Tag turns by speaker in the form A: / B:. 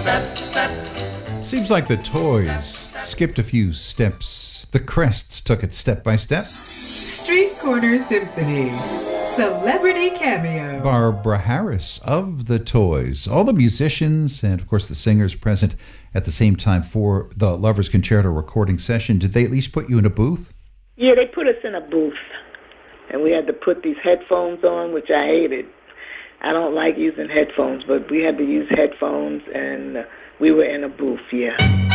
A: Seems like the Toys skipped a few steps. The Crests took it step by step.
B: Street Corner Symphony. Celebrity cameo.
A: Barbara Harris of the Toys. All the musicians and, of course, the singers present at the same time for the Lovers Concerto recording session. Did they at least put you in a booth?
C: Yeah, they put us in a booth. And we had to put these headphones on, which I hated. I don't like using headphones, but we had to use headphones, and we were in a booth, yeah.